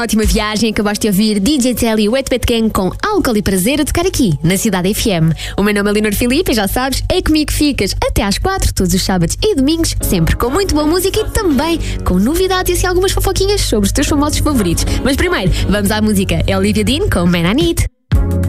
Ótima viagem, acabaste de ouvir DJ Telly e Wet Wet Gang com Álcool e Prazer a tocar aqui, na Cidade FM. O meu nome é Leonor Filipe e já sabes, é comigo que ficas até às 4, todos os sábados e domingos, sempre com muito boa música e também com novidades e assim algumas fofoquinhas sobre os teus famosos favoritos. Mas primeiro, vamos à música. É Olivia Dean com Man I Need.